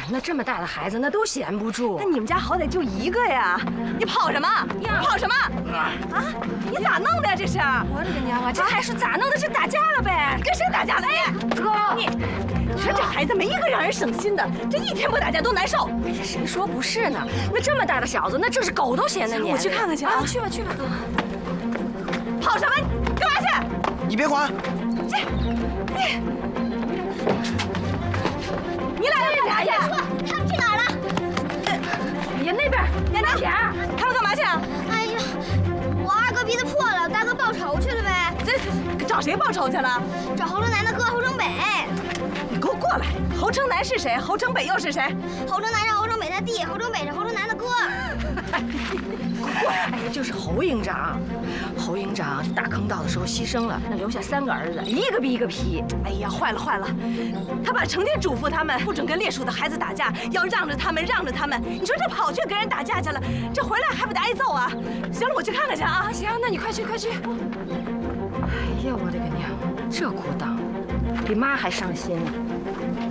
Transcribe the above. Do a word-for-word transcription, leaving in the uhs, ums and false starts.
那这么大的孩子，那都闲不住。 那你们家好歹就一个呀，你跑什么？跑什么？啊！你咋弄的呀？这是？ 我的个娘啊！这还是咋弄的？是打架了呗？ 跟谁打架了？你哥， 你，你说这孩子没一个让人省心的，这一天不打架都难受。 哎呀，谁说不是呢？那这么大的小子，那这是狗都嫌得黏。 我去看看去啊！ 去吧去吧。 跑什么？干嘛去？ 你别管。 这，你，你俩要干嘛去？ 他们去哪儿了？ 哎呀，那边，那边田儿， 他们干嘛去啊？ 哎呀，我二哥鼻子破了，大哥报仇去了呗。 这找谁报仇去了？ 找侯城南的哥侯城北。 你给我过来！侯城南是谁？侯城北又是谁？ 侯城南是侯城北他弟，侯城北是侯城南的哥。 过来！哎呀，就是侯营长。侯营长大坑道的时候牺牲了，那留下三个儿子，一个比一个皮。 哎呀，坏了坏了！他爸成天嘱咐他们不准跟烈属的孩子打架，要让着他们，让着他们。你说这跑去跟人打架去了，这回来还不得挨揍啊？行了，我去看看去啊！ 行，那你快去快去。哎呀，我的个娘，这裤裆比妈还伤心呢。